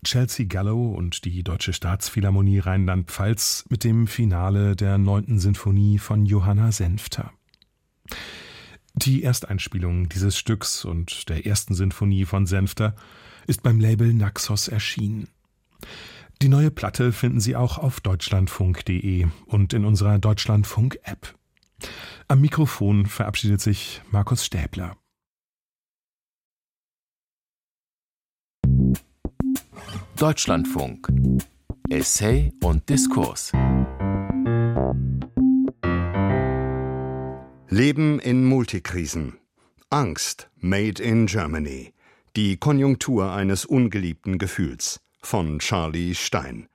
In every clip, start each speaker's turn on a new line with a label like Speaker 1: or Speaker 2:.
Speaker 1: Chelsea Gallo und die Deutsche Staatsphilharmonie Rheinland-Pfalz mit dem Finale der 9. Sinfonie von Johanna Senfter. Die Ersteinspielung dieses Stücks und der 1. Sinfonie von Senfter ist beim Label Naxos erschienen. Die neue Platte finden Sie auch auf deutschlandfunk.de und in unserer Deutschlandfunk-App. Am Mikrofon verabschiedet sich Markus Stäbler.
Speaker 2: Deutschlandfunk. Essay und Diskurs.
Speaker 3: Leben in Multikrisen. Angst made in Germany. Die Konjunktur eines ungeliebten Gefühls. Von Charlie Stein.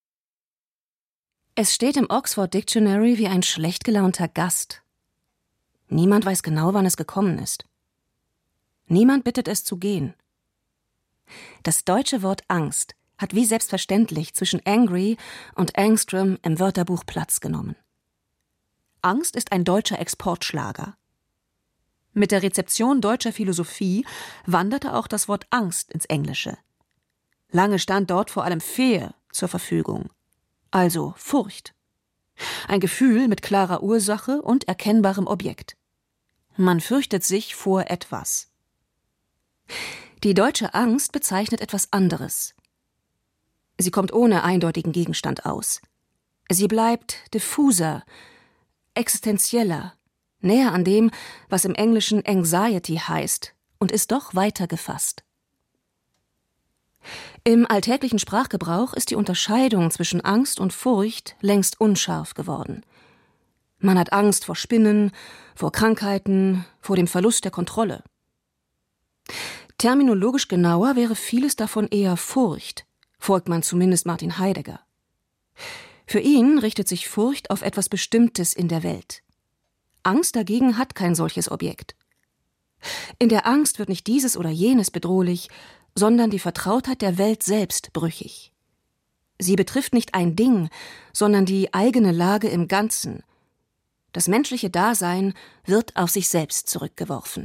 Speaker 4: Es steht im Oxford Dictionary wie ein schlecht gelaunter Gast. Niemand weiß genau, wann es gekommen ist. Niemand bittet es zu gehen. Das deutsche Wort Angst hat wie selbstverständlich zwischen angry und Angstrom im Wörterbuch Platz genommen. Angst ist ein deutscher Exportschlager. Mit der Rezeption deutscher Philosophie wanderte auch das Wort Angst ins Englische. Lange stand dort vor allem Fear zur Verfügung, also Furcht. Ein Gefühl mit klarer Ursache und erkennbarem Objekt. Man fürchtet sich vor etwas. Die deutsche Angst bezeichnet etwas anderes. Sie kommt ohne eindeutigen Gegenstand aus. Sie bleibt diffuser, existenzieller, näher an dem, was im Englischen Anxiety heißt, und ist doch weiter gefasst. Im alltäglichen Sprachgebrauch ist die Unterscheidung zwischen Angst und Furcht längst unscharf geworden. Man hat Angst vor Spinnen, vor Krankheiten, vor dem Verlust der Kontrolle. Terminologisch genauer wäre vieles davon eher Furcht, folgt man zumindest Martin Heidegger. Für ihn richtet sich Furcht auf etwas Bestimmtes in der Welt. Angst dagegen hat kein solches Objekt. In der Angst wird nicht dieses oder jenes bedrohlich, sondern die Vertrautheit der Welt selbst brüchig. Sie betrifft nicht ein Ding, sondern die eigene Lage im Ganzen. Das menschliche Dasein wird auf sich selbst zurückgeworfen.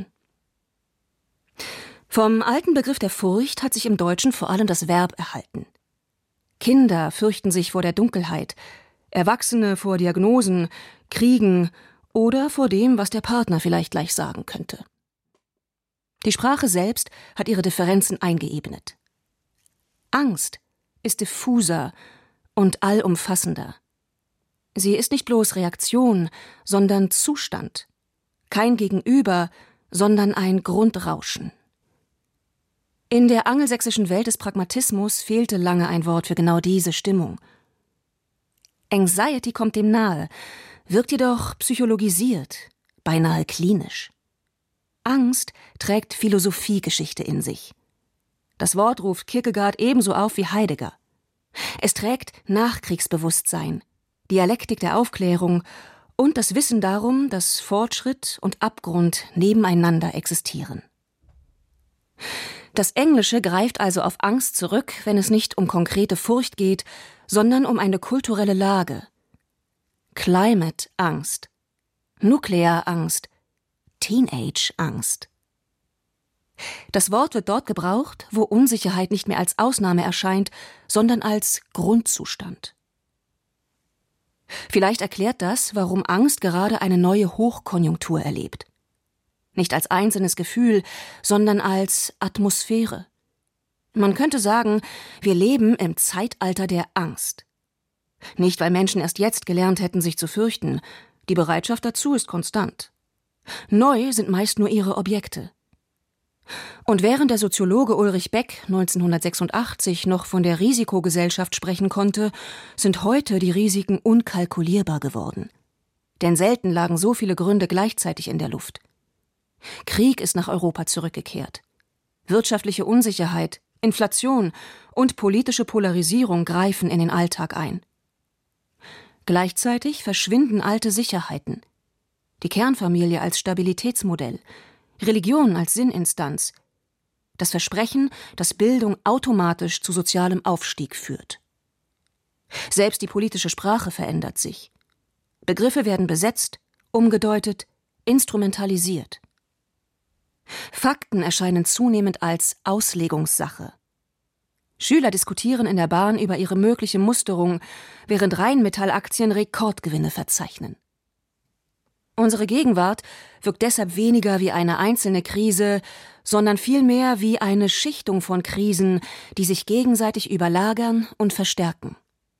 Speaker 4: Vom alten Begriff der Furcht hat sich im Deutschen vor allem das Verb erhalten. Kinder fürchten sich vor der Dunkelheit, Erwachsene vor Diagnosen, Kriegen oder vor dem, was der Partner vielleicht gleich sagen könnte. Die Sprache selbst hat ihre Differenzen eingeebnet. Angst ist diffuser und allumfassender. Sie ist nicht bloß Reaktion, sondern Zustand. Kein Gegenüber, sondern ein Grundrauschen. In der angelsächsischen Welt des Pragmatismus fehlte lange ein Wort für genau diese Stimmung. Anxiety kommt dem nahe, wirkt jedoch psychologisiert, beinahe klinisch. Angst trägt Philosophiegeschichte in sich. Das Wort ruft Kierkegaard ebenso auf wie Heidegger. Es trägt Nachkriegsbewusstsein, Dialektik der Aufklärung und das Wissen darum, dass Fortschritt und Abgrund nebeneinander existieren. Das Englische greift also auf Angst zurück, wenn es nicht um konkrete Furcht geht, sondern um eine kulturelle Lage. Climate-Angst, Nuklearangst, Teenage-Angst. Das Wort wird dort gebraucht, wo Unsicherheit nicht mehr als Ausnahme erscheint, sondern als Grundzustand. Vielleicht erklärt das, warum Angst gerade eine neue Hochkonjunktur erlebt. Nicht als einzelnes Gefühl, sondern als Atmosphäre. Man könnte sagen, wir leben im Zeitalter der Angst. Nicht, weil Menschen erst jetzt gelernt hätten, sich zu fürchten. Die Bereitschaft dazu ist konstant. Neu sind meist nur ihre Objekte. Und während der Soziologe Ulrich Beck 1986 noch von der Risikogesellschaft sprechen konnte, sind heute die Risiken unkalkulierbar geworden. Denn selten lagen so viele Gründe gleichzeitig in der Luft. Krieg ist nach Europa zurückgekehrt. Wirtschaftliche Unsicherheit, Inflation und politische Polarisierung greifen in den Alltag ein. Gleichzeitig verschwinden alte Sicherheiten. Die Kernfamilie als Stabilitätsmodell, Religion als Sinninstanz, das Versprechen, dass Bildung automatisch zu sozialem Aufstieg führt. Selbst die politische Sprache verändert sich. Begriffe werden besetzt, umgedeutet, instrumentalisiert. Fakten erscheinen zunehmend als Auslegungssache. Schüler diskutieren in der Bahn über ihre mögliche Musterung, während Rheinmetall-Aktien Rekordgewinne verzeichnen. Unsere Gegenwart wirkt deshalb weniger wie eine einzelne Krise, sondern vielmehr wie eine Schichtung von Krisen, die sich gegenseitig überlagern und verstärken.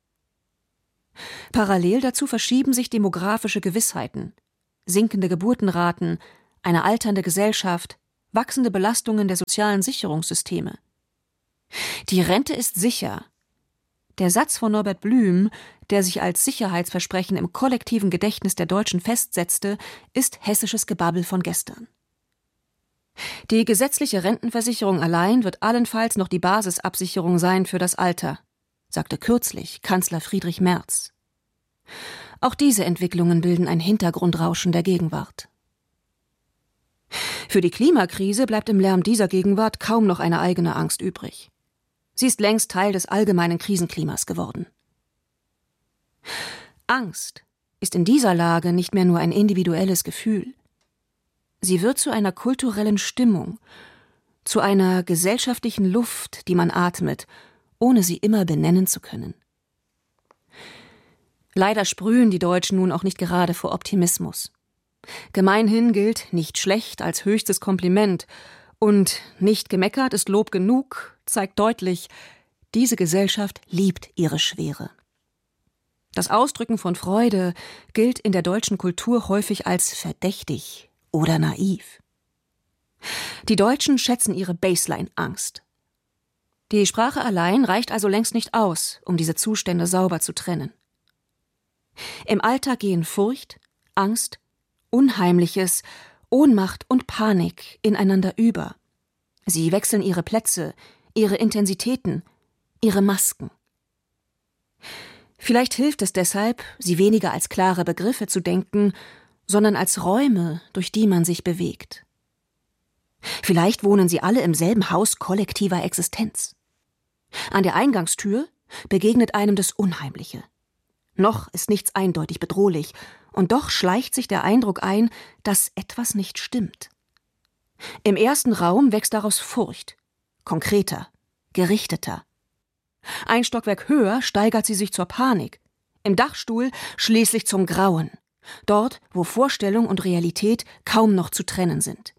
Speaker 4: Parallel dazu verschieben sich demografische Gewissheiten, sinkende Geburtenraten, eine alternde Gesellschaft, wachsende Belastungen der sozialen Sicherungssysteme. Die Rente ist sicher. Der Satz von Norbert Blüm, der sich als Sicherheitsversprechen im kollektiven Gedächtnis der Deutschen festsetzte, ist hessisches Gebabbel von gestern. Die gesetzliche Rentenversicherung allein wird allenfalls noch die Basisabsicherung sein für das Alter, sagte kürzlich Kanzler Friedrich Merz. Auch diese Entwicklungen bilden ein Hintergrundrauschen der Gegenwart. Für die Klimakrise bleibt im Lärm dieser Gegenwart kaum noch eine eigene Angst übrig. Sie ist längst Teil des allgemeinen Krisenklimas geworden. Angst ist in dieser Lage nicht mehr nur ein individuelles Gefühl. Sie wird zu einer kulturellen Stimmung, zu einer gesellschaftlichen Luft, die man atmet, ohne sie immer benennen zu können. Leider sprühen die Deutschen nun auch nicht gerade vor Optimismus. Gemeinhin gilt nicht schlecht als höchstes Kompliment und nicht gemeckert ist Lob genug, zeigt deutlich, diese Gesellschaft liebt ihre Schwere. Das Ausdrücken von Freude gilt in der deutschen Kultur häufig als verdächtig oder naiv. Die Deutschen schätzen ihre Baseline-Angst. Die Sprache allein reicht also längst nicht aus, um diese Zustände sauber zu trennen. Im Alltag gehen Furcht, Angst, Unheimliches, Ohnmacht und Panik ineinander über. Sie wechseln ihre Plätze, ihre Intensitäten, ihre Masken. Vielleicht hilft es deshalb, sie weniger als klare Begriffe zu denken, sondern als Räume, durch die man sich bewegt. Vielleicht wohnen sie alle im selben Haus kollektiver Existenz. An der Eingangstür begegnet einem das Unheimliche. Noch ist nichts eindeutig bedrohlich, und doch schleicht sich der Eindruck ein, dass etwas nicht stimmt. Im ersten Raum wächst daraus Furcht, konkreter, gerichteter. Ein Stockwerk höher steigert sie sich zur Panik, im Dachstuhl schließlich zum Grauen, dort, wo Vorstellung und Realität kaum noch zu trennen sind.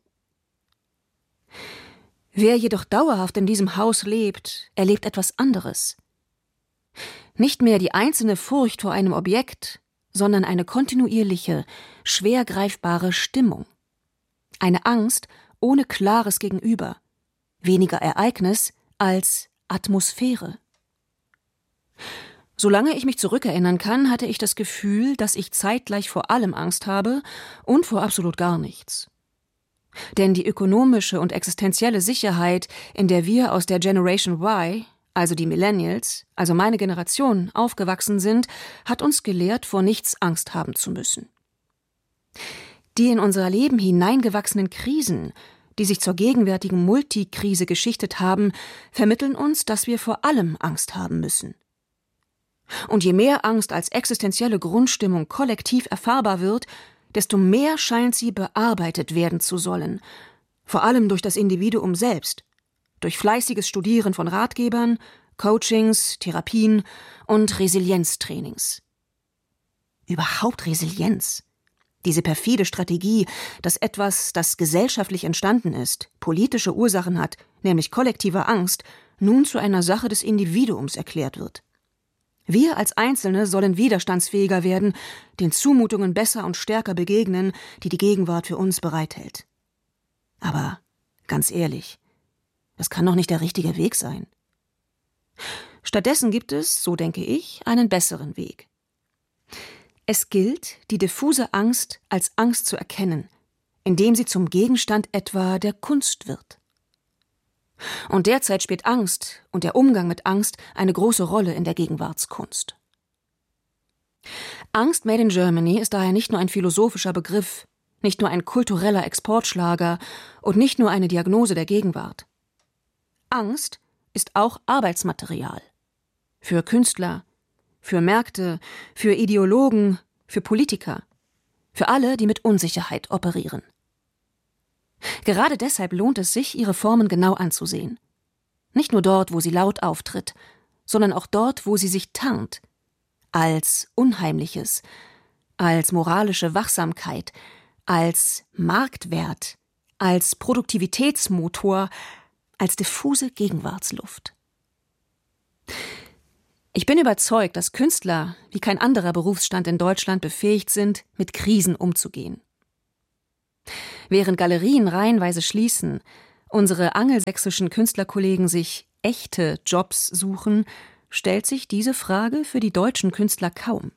Speaker 4: Wer jedoch dauerhaft in diesem Haus lebt, erlebt etwas anderes. Nicht mehr die einzelne Furcht vor einem Objekt, sondern eine kontinuierliche, schwer greifbare Stimmung. Eine Angst ohne klares Gegenüber, weniger Ereignis als Atmosphäre. Solange ich mich zurückerinnern kann, hatte ich das Gefühl, dass ich zeitgleich vor allem Angst habe und vor absolut gar nichts. Denn die ökonomische und existenzielle Sicherheit, in der wir aus der Generation Y, also die Millennials, also meine Generation, aufgewachsen sind, hat uns gelehrt, vor nichts Angst haben zu müssen. Die in unser Leben hineingewachsenen Krisen, die sich zur gegenwärtigen Multikrise geschichtet haben, vermitteln uns, dass wir vor allem Angst haben müssen. Und je mehr Angst als existenzielle Grundstimmung kollektiv erfahrbar wird, desto mehr scheint sie bearbeitet werden zu sollen, vor allem durch das Individuum selbst, durch fleißiges Studieren von Ratgebern, Coachings, Therapien und Resilienztrainings. Überhaupt Resilienz. Diese perfide Strategie, dass etwas, das gesellschaftlich entstanden ist, politische Ursachen hat, nämlich kollektive Angst, nun zu einer Sache des Individuums erklärt wird. Wir als Einzelne sollen widerstandsfähiger werden, den Zumutungen besser und stärker begegnen, die die Gegenwart für uns bereithält. Aber ganz ehrlich, das kann doch nicht der richtige Weg sein. Stattdessen gibt es, so denke ich, einen besseren Weg. Es gilt, die diffuse Angst als Angst zu erkennen, indem sie zum Gegenstand etwa der Kunst wird. Und derzeit spielt Angst und der Umgang mit Angst eine große Rolle in der Gegenwartskunst. Angst Made in Germany ist daher nicht nur ein philosophischer Begriff, nicht nur ein kultureller Exportschlager und nicht nur eine Diagnose der Gegenwart. Angst ist auch Arbeitsmaterial. Für Künstler, für Märkte, für Ideologen, für Politiker, für alle, die mit Unsicherheit operieren. Gerade deshalb lohnt es sich, ihre Formen genau anzusehen. Nicht nur dort, wo sie laut auftritt, sondern auch dort, wo sie sich tarnt. Als Unheimliches, als moralische Wachsamkeit, als Marktwert, als Produktivitätsmotor, als diffuse Gegenwartsluft. Ich bin überzeugt, dass Künstler wie kein anderer Berufsstand in Deutschland befähigt sind, mit Krisen umzugehen. Während Galerien reihenweise schließen, unsere angelsächsischen Künstlerkollegen sich echte Jobs suchen, stellt sich diese Frage für die deutschen Künstler kaum.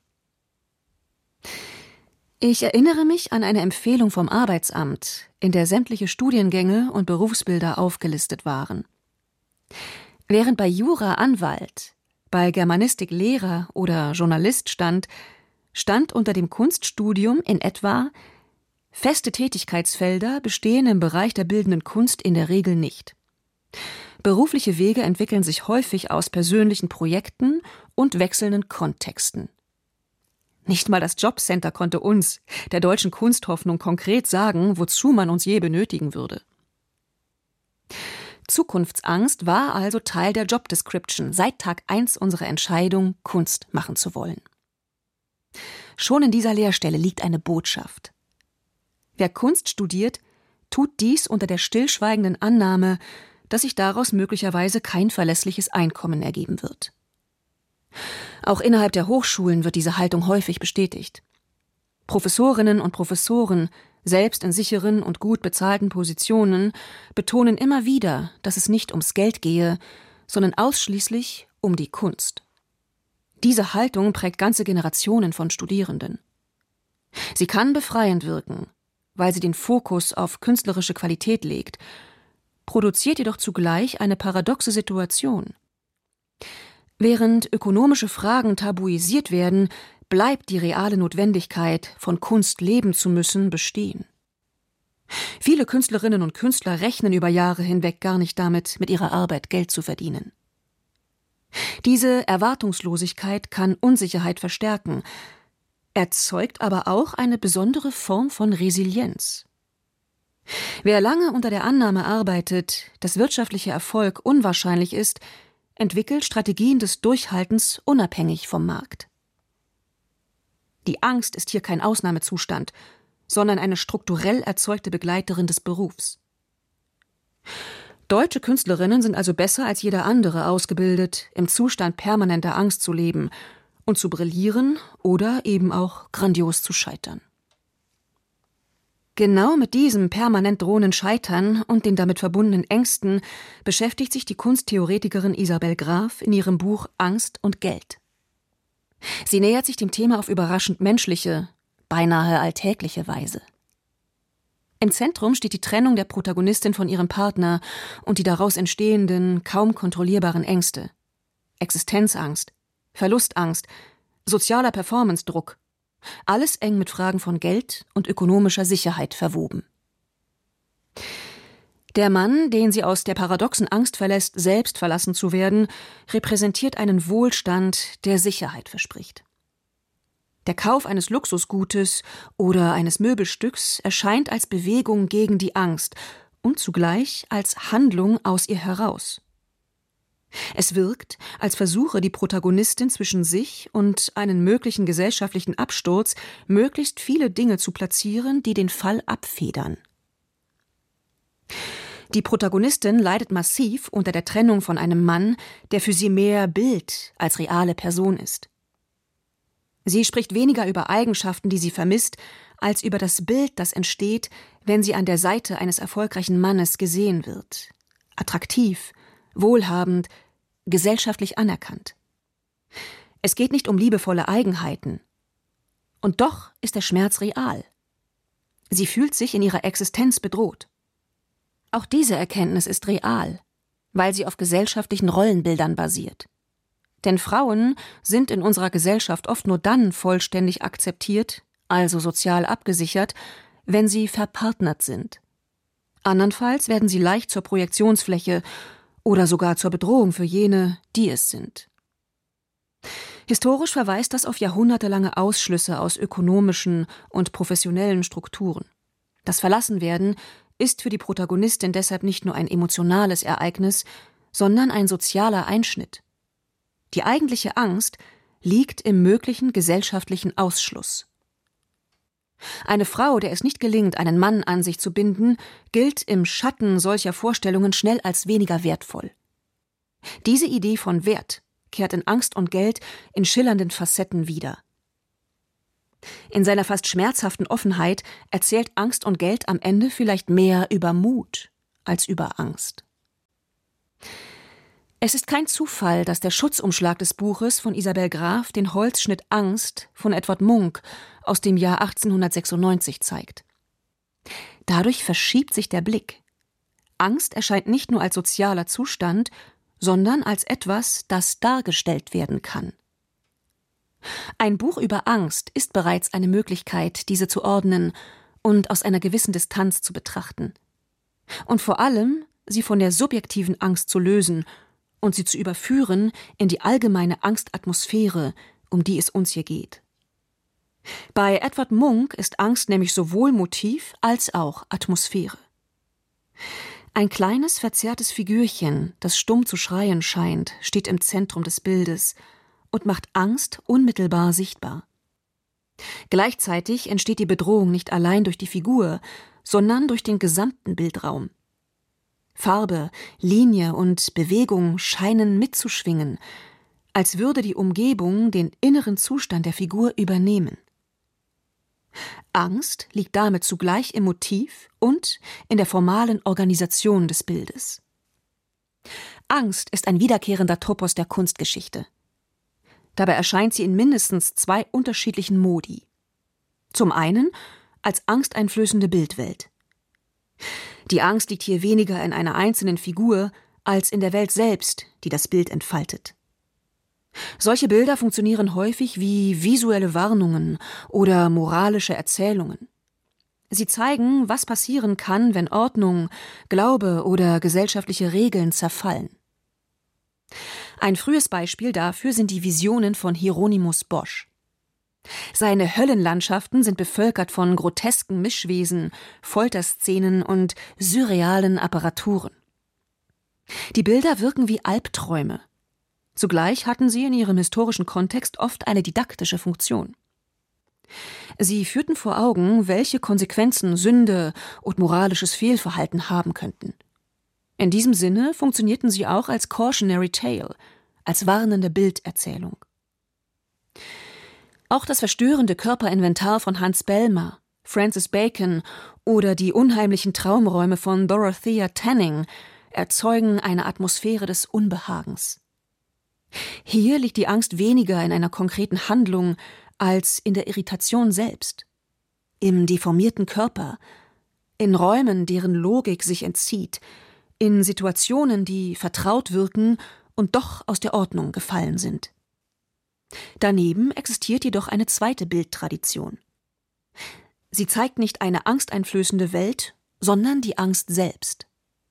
Speaker 4: Ich erinnere mich an eine Empfehlung vom Arbeitsamt, in der sämtliche Studiengänge und Berufsbilder aufgelistet waren. Während bei Jura Anwalt, bei Germanistik Lehrer oder Journalist stand unter dem Kunststudium in etwa: feste Tätigkeitsfelder bestehen im Bereich der bildenden Kunst in der Regel nicht. Berufliche Wege entwickeln sich häufig aus persönlichen Projekten und wechselnden Kontexten. Nicht mal das Jobcenter konnte uns, der deutschen Kunsthoffnung, konkret sagen, wozu man uns je benötigen würde. Zukunftsangst war also Teil der Job Description seit Tag 1 unserer Entscheidung, Kunst machen zu wollen. Schon in dieser Leerstelle liegt eine Botschaft. Wer Kunst studiert, tut dies unter der stillschweigenden Annahme, dass sich daraus möglicherweise kein verlässliches Einkommen ergeben wird. Auch innerhalb der Hochschulen wird diese Haltung häufig bestätigt. Professorinnen und Professoren, selbst in sicheren und gut bezahlten Positionen, betonen immer wieder, dass es nicht ums Geld gehe, sondern ausschließlich um die Kunst. Diese Haltung prägt ganze Generationen von Studierenden. Sie kann befreiend wirken, weil sie den Fokus auf künstlerische Qualität legt, produziert jedoch zugleich eine paradoxe Situation. Während ökonomische Fragen tabuisiert werden, bleibt die reale Notwendigkeit, von Kunst leben zu müssen, bestehen. Viele Künstlerinnen und Künstler rechnen über Jahre hinweg gar nicht damit, mit ihrer Arbeit Geld zu verdienen. Diese Erwartungslosigkeit kann Unsicherheit verstärken, erzeugt aber auch eine besondere Form von Resilienz. Wer lange unter der Annahme arbeitet, dass wirtschaftlicher Erfolg unwahrscheinlich ist, entwickelt Strategien des Durchhaltens unabhängig vom Markt. Die Angst ist hier kein Ausnahmezustand, sondern eine strukturell erzeugte Begleiterin des Berufs. Deutsche Künstlerinnen sind also besser als jeder andere ausgebildet, im Zustand permanenter Angst zu leben und zu brillieren oder eben auch grandios zu scheitern. Genau mit diesem permanent drohenden Scheitern und den damit verbundenen Ängsten beschäftigt sich die Kunsttheoretikerin Isabel Graf in ihrem Buch Angst und Geld. Sie nähert sich dem Thema auf überraschend menschliche, beinahe alltägliche Weise. Im Zentrum steht die Trennung der Protagonistin von ihrem Partner und die daraus entstehenden, kaum kontrollierbaren Ängste. Existenzangst, Verlustangst, sozialer Performance-Druck. Alles eng mit Fragen von Geld und ökonomischer Sicherheit verwoben. Der Mann, den sie aus der paradoxen Angst verlässt, selbst verlassen zu werden, repräsentiert einen Wohlstand, der Sicherheit verspricht. Der Kauf eines Luxusgutes oder eines Möbelstücks erscheint als Bewegung gegen die Angst und zugleich als Handlung aus ihr heraus. Es wirkt, als versuche die Protagonistin zwischen sich und einen möglichen gesellschaftlichen Absturz möglichst viele Dinge zu platzieren, die den Fall abfedern. Die Protagonistin leidet massiv unter der Trennung von einem Mann, der für sie mehr Bild als reale Person ist. Sie spricht weniger über Eigenschaften, die sie vermisst, als über das Bild, das entsteht, wenn sie an der Seite eines erfolgreichen Mannes gesehen wird. Attraktiv, wohlhabend, gesellschaftlich anerkannt. Es geht nicht um liebevolle Eigenheiten. Und doch ist der Schmerz real. Sie fühlt sich in ihrer Existenz bedroht. Auch diese Erkenntnis ist real, weil sie auf gesellschaftlichen Rollenbildern basiert. Denn Frauen sind in unserer Gesellschaft oft nur dann vollständig akzeptiert, also sozial abgesichert, wenn sie verpartnert sind. Andernfalls werden sie leicht zur Projektionsfläche oder sogar zur Bedrohung für jene, die es sind. Historisch verweist das auf jahrhundertelange Ausschlüsse aus ökonomischen und professionellen Strukturen. Das Verlassenwerden ist für die Protagonistin deshalb nicht nur ein emotionales Ereignis, sondern ein sozialer Einschnitt. Die eigentliche Angst liegt im möglichen gesellschaftlichen Ausschluss. Eine Frau, der es nicht gelingt, einen Mann an sich zu binden, gilt im Schatten solcher Vorstellungen schnell als weniger wertvoll. Diese Idee von Wert kehrt in Angst und Geld in schillernden Facetten wieder. In seiner fast schmerzhaften Offenheit erzählt Angst und Geld am Ende vielleicht mehr über Mut als über Angst. Es ist kein Zufall, dass der Schutzumschlag des Buches von Isabel Graf den Holzschnitt Angst von Edward Munch aus dem Jahr 1896 zeigt. Dadurch verschiebt sich der Blick. Angst erscheint nicht nur als sozialer Zustand, sondern als etwas, das dargestellt werden kann. Ein Buch über Angst ist bereits eine Möglichkeit, diese zu ordnen und aus einer gewissen Distanz zu betrachten. Und vor allem, sie von der subjektiven Angst zu lösen und sie zu überführen in die allgemeine Angstatmosphäre, um die es uns hier geht. Bei Edward Munch ist Angst nämlich sowohl Motiv als auch Atmosphäre. Ein kleines, verzerrtes Figürchen, das stumm zu schreien scheint, steht im Zentrum des Bildes und macht Angst unmittelbar sichtbar. Gleichzeitig entsteht die Bedrohung nicht allein durch die Figur, sondern durch den gesamten Bildraum. Farbe, Linie und Bewegung scheinen mitzuschwingen, als würde die Umgebung den inneren Zustand der Figur übernehmen. Angst liegt damit zugleich im Motiv und in der formalen Organisation des Bildes. Angst ist ein wiederkehrender Topos der Kunstgeschichte. Dabei erscheint sie in mindestens 2 unterschiedlichen Modi. Zum einen als angsteinflößende Bildwelt. Die Angst liegt hier weniger in einer einzelnen Figur als in der Welt selbst, die das Bild entfaltet. Solche Bilder funktionieren häufig wie visuelle Warnungen oder moralische Erzählungen. Sie zeigen, was passieren kann, wenn Ordnung, Glaube oder gesellschaftliche Regeln zerfallen. Ein frühes Beispiel dafür sind die Visionen von Hieronymus Bosch. Seine Höllenlandschaften sind bevölkert von grotesken Mischwesen, Folterszenen und surrealen Apparaturen. Die Bilder wirken wie Albträume. Zugleich hatten sie in ihrem historischen Kontext oft eine didaktische Funktion. Sie führten vor Augen, welche Konsequenzen Sünde und moralisches Fehlverhalten haben könnten. In diesem Sinne funktionierten sie auch als Cautionary Tale, als warnende Bilderzählung. Auch das verstörende Körperinventar von Hans Bellmer, Francis Bacon oder die unheimlichen Traumräume von Dorothea Tanning erzeugen eine Atmosphäre des Unbehagens. Hier liegt die Angst weniger in einer konkreten Handlung als in der Irritation selbst, im deformierten Körper, in Räumen, deren Logik sich entzieht, in Situationen, die vertraut wirken und doch aus der Ordnung gefallen sind. Daneben existiert jedoch eine zweite Bildtradition. Sie zeigt nicht eine angsteinflößende Welt, sondern die Angst selbst.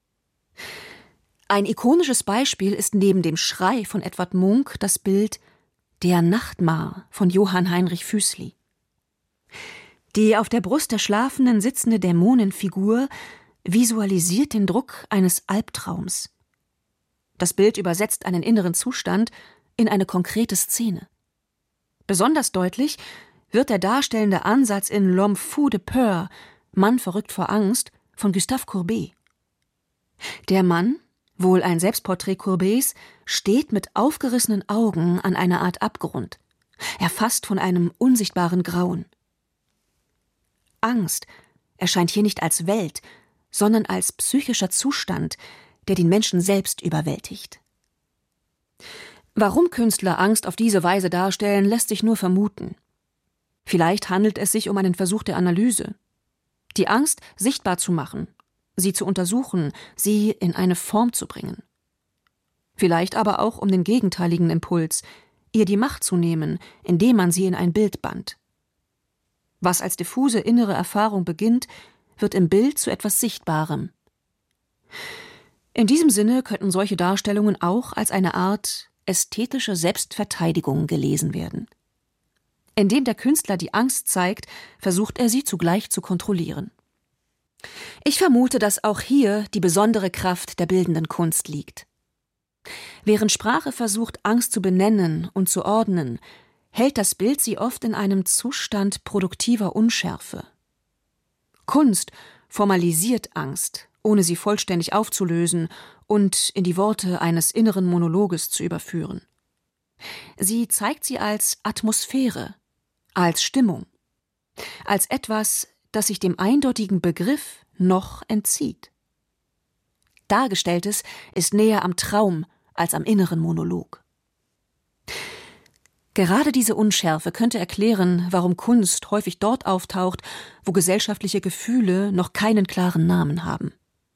Speaker 4: Ein ikonisches Beispiel ist neben dem Schrei von Edward Munch das Bild Der Nachtmar von Johann Heinrich Füßli. Die auf der Brust der Schlafenden sitzende Dämonenfigur visualisiert den Druck eines Albtraums. Das Bild übersetzt einen inneren Zustand in eine konkrete Szene. Besonders deutlich wird der darstellende Ansatz in L'Homme fou de peur, Mann verrückt vor Angst, von Gustave Courbet. Der Mann, wohl ein Selbstporträt Courbets, steht mit aufgerissenen Augen an einer Art Abgrund, erfasst von einem unsichtbaren Grauen. Angst erscheint hier nicht als Welt, sondern als psychischer Zustand, der den Menschen selbst überwältigt. Warum Künstler Angst auf diese Weise darstellen, lässt sich nur vermuten. Vielleicht handelt es sich um einen Versuch der Analyse. Die Angst sichtbar zu machen, sie zu untersuchen, sie in eine Form zu bringen. Vielleicht aber auch um den gegenteiligen Impuls, ihr die Macht zu nehmen, indem man sie in ein Bild band. Was als diffuse innere Erfahrung beginnt, wird im Bild zu etwas Sichtbarem. In diesem Sinne könnten solche Darstellungen auch als eine Art ästhetische Selbstverteidigung gelesen werden. Indem der Künstler die Angst zeigt, versucht er sie zugleich zu kontrollieren. Ich vermute, dass auch hier die besondere Kraft der bildenden Kunst liegt. Während Sprache versucht, Angst zu benennen und zu ordnen, hält das Bild sie oft in einem Zustand produktiver Unschärfe. Kunst formalisiert Angst, ohne sie vollständig aufzulösen und in die Worte eines inneren Monologes zu überführen. Sie zeigt sie als Atmosphäre, als Stimmung, als etwas, das sich dem eindeutigen Begriff noch entzieht. Dargestelltes ist näher am Traum als am inneren Monolog. Gerade diese Unschärfe könnte erklären, warum Kunst häufig dort auftaucht, wo gesellschaftliche Gefühle noch keinen klaren Namen haben.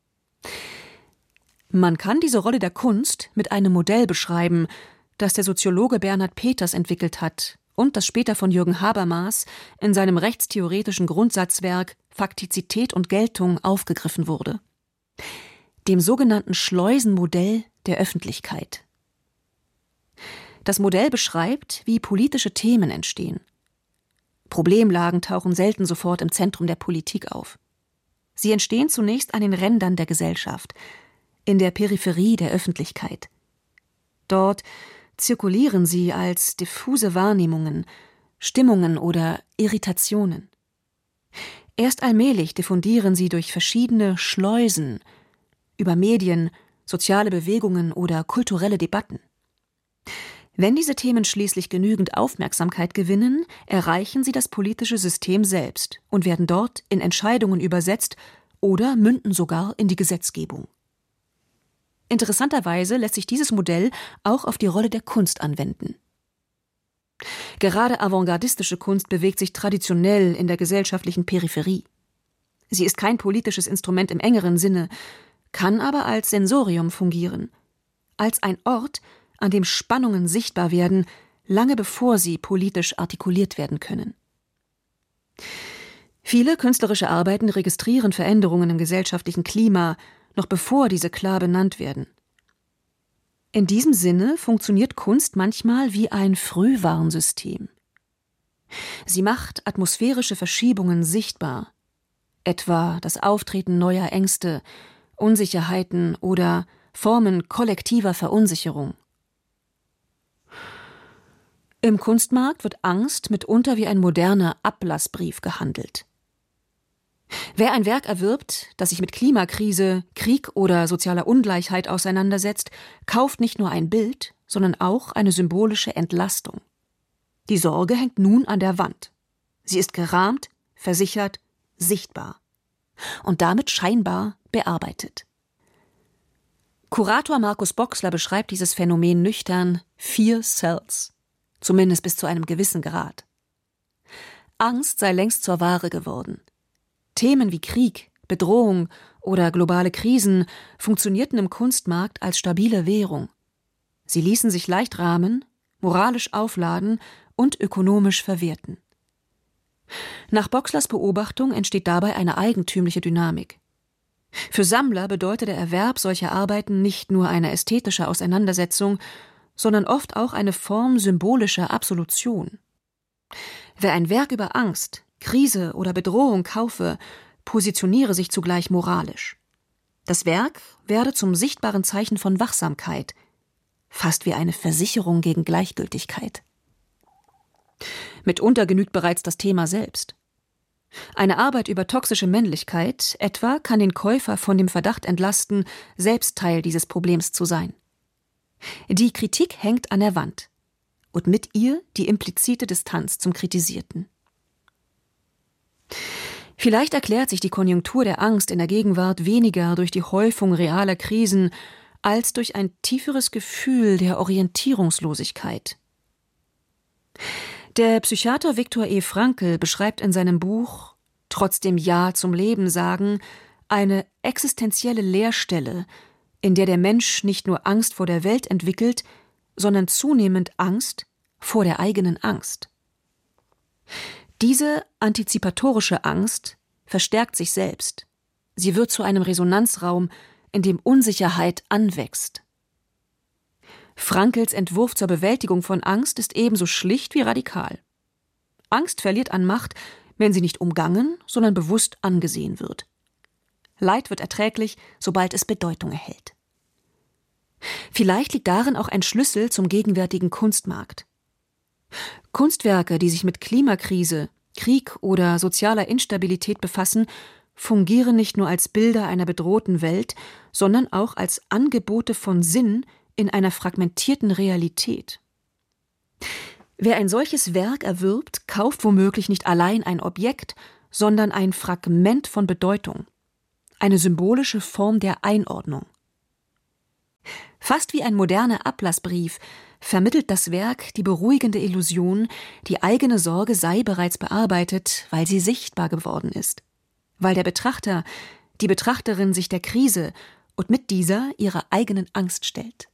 Speaker 4: Man kann diese Rolle der Kunst mit einem Modell beschreiben, das der Soziologe Bernhard Peters entwickelt hat und das später von Jürgen Habermas in seinem rechtstheoretischen Grundsatzwerk Faktizität und Geltung aufgegriffen wurde. Dem sogenannten Schleusenmodell der Öffentlichkeit. Das Modell beschreibt, wie politische Themen entstehen. Problemlagen tauchen selten sofort im Zentrum der Politik auf. Sie entstehen zunächst an den Rändern der Gesellschaft, in der Peripherie der Öffentlichkeit. Dort zirkulieren sie als diffuse Wahrnehmungen, Stimmungen oder Irritationen. Erst allmählich diffundieren sie durch verschiedene Schleusen, über Medien, soziale Bewegungen oder kulturelle Debatten. Wenn diese Themen schließlich genügend Aufmerksamkeit gewinnen, erreichen sie das politische System selbst und werden dort in Entscheidungen übersetzt oder münden sogar in die Gesetzgebung. Interessanterweise lässt sich dieses Modell auch auf die Rolle der Kunst anwenden. Gerade avantgardistische Kunst bewegt sich traditionell in der gesellschaftlichen Peripherie. Sie ist kein politisches Instrument im engeren Sinne, kann aber als Sensorium fungieren, als ein Ort, an dem Spannungen sichtbar werden, lange bevor sie politisch artikuliert werden können. Viele künstlerische Arbeiten registrieren Veränderungen im gesellschaftlichen Klima, noch bevor diese klar benannt werden. In diesem Sinne funktioniert Kunst manchmal wie ein Frühwarnsystem. Sie macht atmosphärische Verschiebungen sichtbar, etwa das Auftreten neuer Ängste, Unsicherheiten oder Formen kollektiver Verunsicherung. Im Kunstmarkt wird Angst mitunter wie ein moderner Ablassbrief gehandelt. Wer ein Werk erwirbt, das sich mit Klimakrise, Krieg oder sozialer Ungleichheit auseinandersetzt, kauft nicht nur ein Bild, sondern auch eine symbolische Entlastung. Die Sorge hängt nun an der Wand. Sie ist gerahmt, versichert, sichtbar und damit scheinbar bearbeitet. Kurator Markus Boxler beschreibt dieses Phänomen nüchtern: Fear sells, zumindest bis zu einem gewissen Grad. Angst sei längst zur Ware geworden. Themen wie Krieg, Bedrohung oder globale Krisen funktionierten im Kunstmarkt als stabile Währung. Sie ließen sich leicht rahmen, moralisch aufladen und ökonomisch verwerten. Nach Boxlers Beobachtung entsteht dabei eine eigentümliche Dynamik. Für Sammler bedeutet der Erwerb solcher Arbeiten nicht nur eine ästhetische Auseinandersetzung, sondern oft auch eine Form symbolischer Absolution. Wer ein Werk über Angst, Krise oder Bedrohung kaufe, positioniere sich zugleich moralisch. Das Werk werde zum sichtbaren Zeichen von Wachsamkeit, fast wie eine Versicherung gegen Gleichgültigkeit. Mitunter genügt bereits das Thema selbst. Eine Arbeit über toxische Männlichkeit etwa kann den Käufer von dem Verdacht entlasten, selbst Teil dieses Problems zu sein. Die Kritik hängt an der Wand und mit ihr die implizite Distanz zum Kritisierten. Vielleicht erklärt sich die Konjunktur der Angst in der Gegenwart weniger durch die Häufung realer Krisen als durch ein tieferes Gefühl der Orientierungslosigkeit. Der Psychiater Viktor E. Frankl beschreibt in seinem Buch »Trotzdem Ja zum Leben sagen« eine existenzielle Leerstelle, in der der Mensch nicht nur Angst vor der Welt entwickelt, sondern zunehmend Angst vor der eigenen Angst. Diese antizipatorische Angst verstärkt sich selbst. Sie wird zu einem Resonanzraum, in dem Unsicherheit anwächst. Frankls Entwurf zur Bewältigung von Angst ist ebenso schlicht wie radikal. Angst verliert an Macht, wenn sie nicht umgangen, sondern bewusst angesehen wird. Leid wird erträglich, sobald es Bedeutung erhält. Vielleicht liegt darin auch ein Schlüssel zum gegenwärtigen Kunstmarkt. Kunstwerke, die sich mit Klimakrise, Krieg oder sozialer Instabilität befassen, fungieren nicht nur als Bilder einer bedrohten Welt, sondern auch als Angebote von Sinn in einer fragmentierten Realität. Wer ein solches Werk erwirbt, kauft womöglich nicht allein ein Objekt, sondern ein Fragment von Bedeutung, eine symbolische Form der Einordnung. Fast wie ein moderner Ablassbrief vermittelt das Werk die beruhigende Illusion, die eigene Sorge sei bereits bearbeitet, weil sie sichtbar geworden ist, weil der Betrachter, die Betrachterin sich der Krise und mit dieser ihrer eigenen Angst stellt.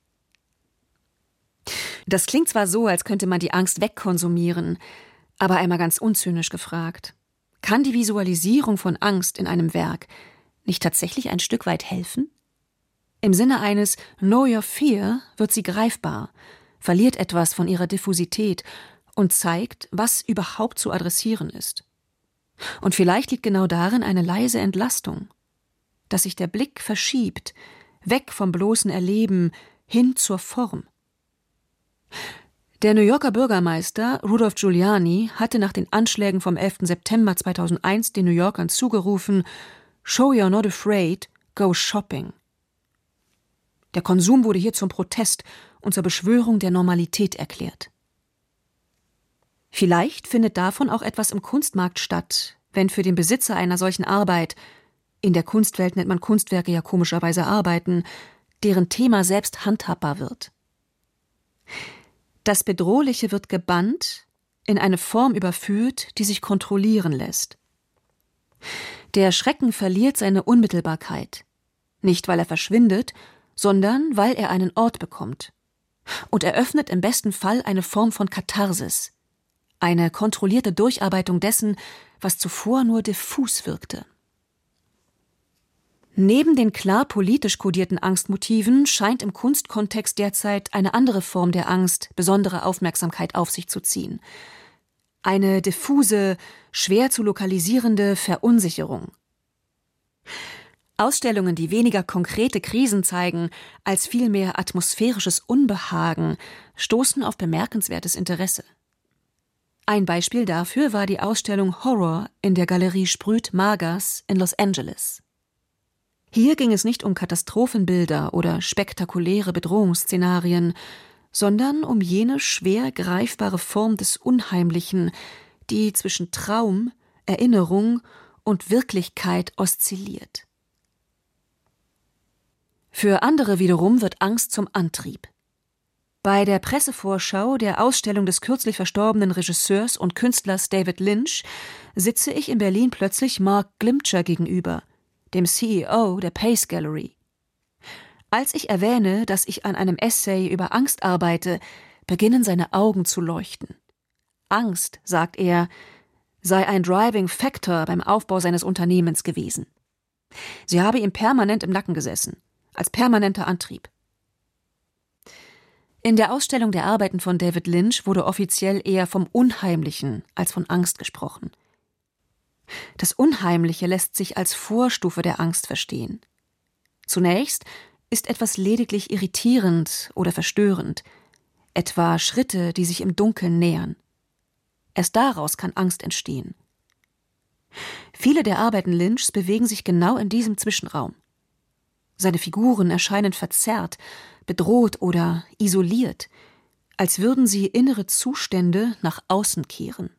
Speaker 4: Das klingt zwar so, als könnte man die Angst wegkonsumieren, aber einmal ganz unzynisch gefragt: Kann die Visualisierung von Angst in einem Werk nicht tatsächlich ein Stück weit helfen? Im Sinne eines Know Your Fear wird sie greifbar, verliert etwas von ihrer Diffusität und zeigt, was überhaupt zu adressieren ist. Und vielleicht liegt genau darin eine leise Entlastung, dass sich der Blick verschiebt, weg vom bloßen Erleben hin zur Form. Der New Yorker Bürgermeister Rudolph Giuliani hatte nach den Anschlägen vom 11. September 2001 den New Yorkern zugerufen: Show you're not afraid, go shopping. Der Konsum wurde hier zum Protest und zur Beschwörung der Normalität erklärt. Vielleicht findet davon auch etwas im Kunstmarkt statt, wenn für den Besitzer einer solchen Arbeit, in der Kunstwelt nennt man Kunstwerke ja komischerweise Arbeiten, deren Thema selbst handhabbar wird. Das Bedrohliche wird gebannt, in eine Form überführt, die sich kontrollieren lässt. Der Schrecken verliert seine Unmittelbarkeit, nicht weil er verschwindet, sondern weil er einen Ort bekommt und eröffnet im besten Fall eine Form von Katharsis, eine kontrollierte Durcharbeitung dessen, was zuvor nur diffus wirkte. Neben den klar politisch kodierten Angstmotiven scheint im Kunstkontext derzeit eine andere Form der Angst besondere Aufmerksamkeit auf sich zu ziehen. Eine diffuse, schwer zu lokalisierende Verunsicherung. Ausstellungen, die weniger konkrete Krisen zeigen, als vielmehr atmosphärisches Unbehagen, stoßen auf bemerkenswertes Interesse. Ein Beispiel dafür war die Ausstellung Horror in der Galerie Sprüt-Margas in Los Angeles. Hier ging es nicht um Katastrophenbilder oder spektakuläre Bedrohungsszenarien, sondern um jene schwer greifbare Form des Unheimlichen, die zwischen Traum, Erinnerung und Wirklichkeit oszilliert. Für andere wiederum wird Angst zum Antrieb. Bei der Pressevorschau der Ausstellung des kürzlich verstorbenen Regisseurs und Künstlers David Lynch sitze ich in Berlin plötzlich Mark Glimcher gegenüber, dem CEO der Pace Gallery. Als ich erwähne, dass ich an einem Essay über Angst arbeite, beginnen seine Augen zu leuchten. Angst, sagt er, sei ein Driving Factor beim Aufbau seines Unternehmens gewesen. Sie habe ihm permanent im Nacken gesessen, als permanenter Antrieb. In der Ausstellung der Arbeiten von David Lynch wurde offiziell eher vom Unheimlichen als von Angst gesprochen. Das Unheimliche lässt sich als Vorstufe der Angst verstehen. Zunächst ist etwas lediglich irritierend oder verstörend, etwa Schritte, die sich im Dunkeln nähern. Erst daraus kann Angst entstehen. Viele der Arbeiten Lynchs bewegen sich genau in diesem Zwischenraum. Seine Figuren erscheinen verzerrt, bedroht oder isoliert, als würden sie innere Zustände nach außen kehren.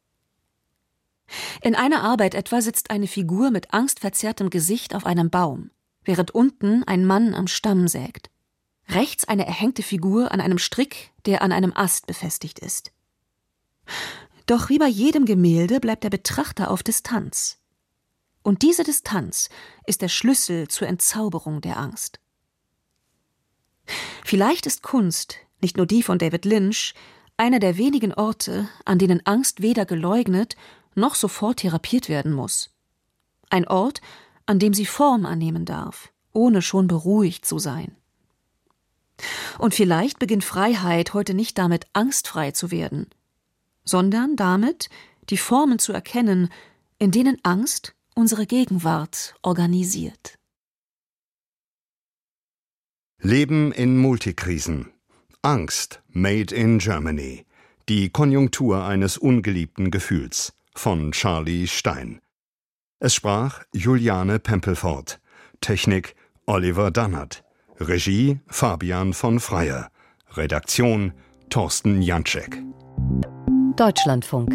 Speaker 4: In einer Arbeit etwa sitzt eine Figur mit angstverzerrtem Gesicht auf einem Baum, während unten ein Mann am Stamm sägt. Rechts eine erhängte Figur an einem Strick, der an einem Ast befestigt ist. Doch wie bei jedem Gemälde bleibt der Betrachter auf Distanz. Und diese Distanz ist der Schlüssel zur Entzauberung der Angst. Vielleicht ist Kunst, nicht nur die von David Lynch, einer der wenigen Orte, an denen Angst weder geleugnet noch sofort therapiert werden muss. Ein Ort, an dem sie Form annehmen darf, ohne schon beruhigt zu sein. Und vielleicht beginnt Freiheit heute nicht damit, angstfrei zu werden, sondern damit, die Formen zu erkennen, in denen Angst unsere Gegenwart organisiert.
Speaker 3: Leben in Multikrisen. Angst, made in Germany. Die Konjunktur eines ungeliebten Gefühls von Charlie Stein. Es sprach Juliane Pempelfort. Technik Oliver Dannert. Regie Fabian von Freyer. Redaktion Thorsten Janczek.
Speaker 5: Deutschlandfunk.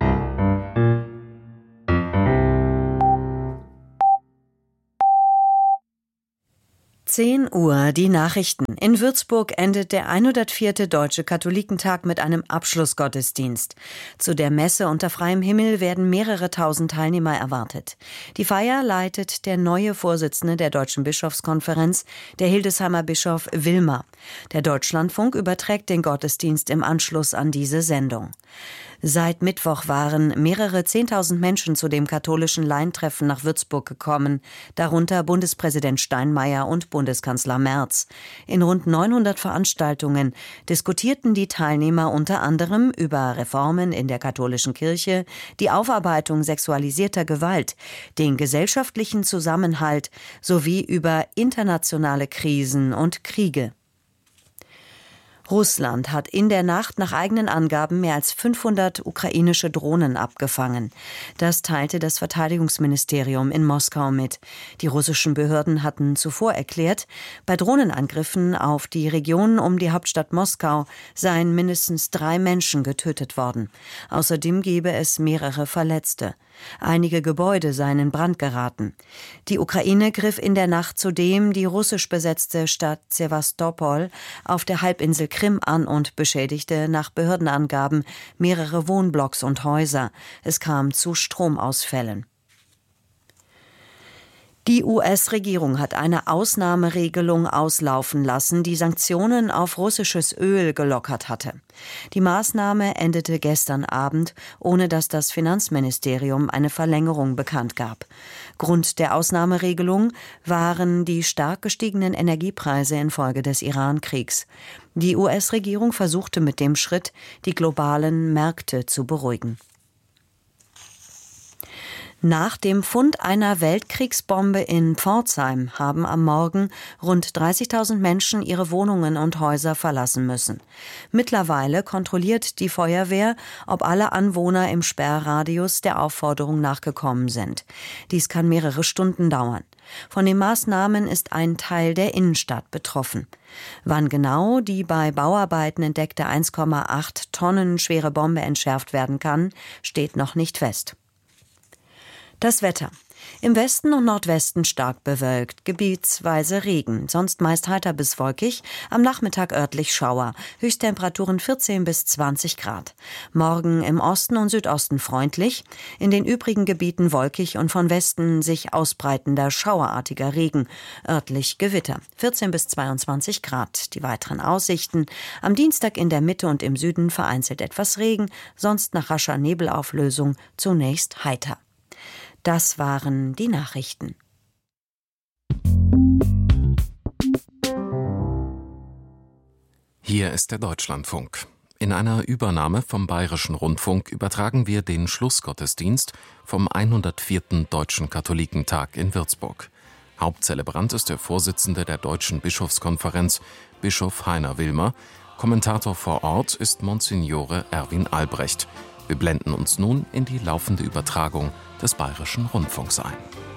Speaker 5: Uhr, die Nachrichten. In Würzburg endet der 104. Deutsche Katholikentag mit einem Abschlussgottesdienst. Zu der Messe unter freiem Himmel werden mehrere tausend Teilnehmer erwartet. Die Feier leitet der neue Vorsitzende der Deutschen Bischofskonferenz, der Hildesheimer Bischof Wilmer. Der Deutschlandfunk überträgt den Gottesdienst im Anschluss an diese Sendung. Seit Mittwoch waren mehrere 10.000 Menschen zu dem katholischen Laientreffen nach Würzburg gekommen, darunter Bundespräsident Steinmeier und Bundeskanzler Merz. In rund 900 Veranstaltungen diskutierten die Teilnehmer unter anderem über Reformen in der katholischen Kirche, die Aufarbeitung sexualisierter Gewalt, den gesellschaftlichen Zusammenhalt sowie über internationale Krisen und Kriege. Russland hat in der Nacht nach eigenen Angaben mehr als 500 ukrainische Drohnen abgefangen. Das teilte das Verteidigungsministerium in Moskau mit. Die russischen Behörden hatten zuvor erklärt, bei Drohnenangriffen auf die Region um die Hauptstadt Moskau seien mindestens 3 Menschen getötet worden. Außerdem gebe es mehrere Verletzte. Einige Gebäude seien in Brand geraten. Die Ukraine griff in der Nacht zudem die russisch besetzte Stadt Sewastopol auf der Halbinsel Krim an und beschädigte nach Behördenangaben mehrere Wohnblocks und Häuser. Es kam zu Stromausfällen. Die US-Regierung hat eine Ausnahmeregelung auslaufen lassen, die Sanktionen auf russisches Öl gelockert hatte. Die Maßnahme endete gestern Abend, ohne dass das Finanzministerium eine Verlängerung bekannt gab. Grund der Ausnahmeregelung waren die stark gestiegenen Energiepreise infolge des Iran-Kriegs. Die US-Regierung versuchte mit dem Schritt, die globalen Märkte zu beruhigen. Nach dem Fund einer Weltkriegsbombe in Pforzheim haben am Morgen rund 30.000 Menschen ihre Wohnungen und Häuser verlassen müssen. Mittlerweile kontrolliert die Feuerwehr, ob alle Anwohner im Sperrradius der Aufforderung nachgekommen sind. Dies kann mehrere Stunden dauern. Von den Maßnahmen ist ein Teil der Innenstadt betroffen. Wann genau die bei Bauarbeiten entdeckte 1,8 Tonnen schwere Bombe entschärft werden kann, steht noch nicht fest. Das Wetter. Im Westen und Nordwesten stark bewölkt, gebietsweise Regen, sonst meist heiter bis wolkig, am Nachmittag örtlich Schauer, Höchsttemperaturen 14 bis 20 Grad. Morgen im Osten und Südosten freundlich, in den übrigen Gebieten wolkig und von Westen sich ausbreitender schauerartiger Regen, örtlich Gewitter, 14 bis 22 Grad. Die weiteren Aussichten: am Dienstag in der Mitte und im Süden vereinzelt etwas Regen, sonst nach rascher Nebelauflösung zunächst heiter. Das waren die Nachrichten.
Speaker 2: Hier ist der Deutschlandfunk. In einer Übernahme vom Bayerischen Rundfunk übertragen wir den Schlussgottesdienst vom 104. Deutschen Katholikentag in Würzburg. Hauptzelebrant ist der Vorsitzende der Deutschen Bischofskonferenz, Bischof Heiner Wilmer. Kommentator vor Ort ist Monsignore Erwin Albrecht. Wir blenden uns nun in die laufende Übertragung des Bayerischen Rundfunks ein.